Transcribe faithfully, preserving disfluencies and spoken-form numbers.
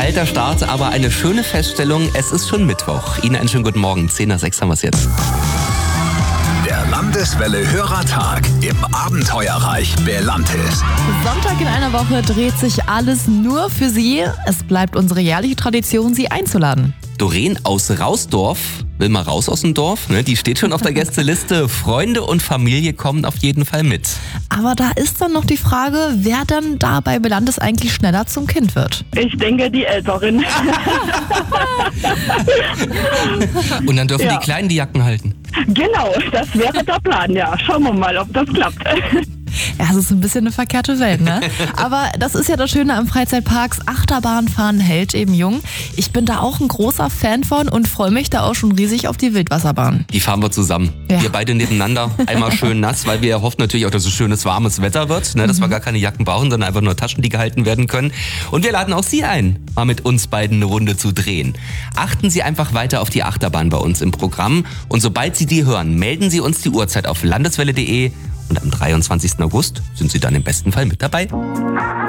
kalter Start, aber eine schöne Feststellung, es ist schon Mittwoch. Ihnen einen schönen guten Morgen, zehn nach sechs haben wir es jetzt. Der Landeswelle Hörertag im Abenteuerreich Belantis. Sonntag in einer Woche dreht sich alles nur für Sie. Es bleibt unsere jährliche Tradition, Sie einzuladen. Doreen aus Rausdorf will mal raus aus dem Dorf, ne? Die steht schon auf der Gästeliste. Freunde und Familie kommen auf jeden Fall mit. Aber da ist dann noch die Frage, wer dann da bei Belantis eigentlich schneller zum Kind wird. Ich denke, die Älteren. Und dann dürfen Ja. die Kleinen die Jacken halten. Genau, das wäre der Plan, ja. Schauen wir mal, ob das klappt. Ja, es ist ein bisschen eine verkehrte Welt, ne? Aber das ist ja das Schöne am Freizeitparks. Achterbahnfahren hält eben jung. Ich bin da auch ein großer Fan von und freue mich da auch schon riesig auf die Wildwasserbahn. Die fahren wir zusammen. Ja. Wir beide nebeneinander, einmal schön nass, weil wir hoffen natürlich auch, dass es schönes, warmes Wetter wird, ne? Dass wir gar keine Jacken brauchen, sondern einfach nur Taschen, die gehalten werden können. Und wir laden auch Sie ein, mal mit uns beiden eine Runde zu drehen. Achten Sie einfach weiter auf die Achterbahn bei uns im Programm. Und sobald Sie die hören, melden Sie uns die Uhrzeit auf landeswelle punkt de. Und am dreiundzwanzigsten August sind Sie dann im besten Fall mit dabei.